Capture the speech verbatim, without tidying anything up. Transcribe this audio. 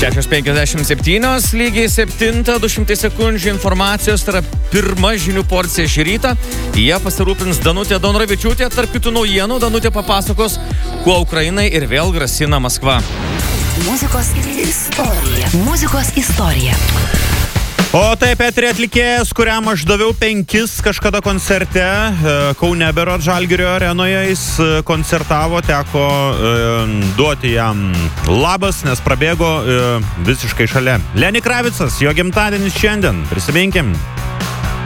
šešios penkiasdešimt septynios, lygiai septinta, du šimtai sekundžių informacijos, tai yra pirma žinių porcija šį rytą. Jie pasirūpins Danutė Daunoravičiūtė, tarp kitų naujienų Danutė papasakos, kuo Ukrainai ir vėl grasina Maskva. Muzikos istorija. Muzikos istorija. O taip, eterį atlikėjas, kuriam aš daviau penkis kažkada koncerte Kaune Berods Žalgirio arenoje, jis koncertavo, teko e, duoti jam labas, nes prabėgo e, visiškai šalia. Lenny Kravicas, jo gimtadienis šiandien, prisiminkim.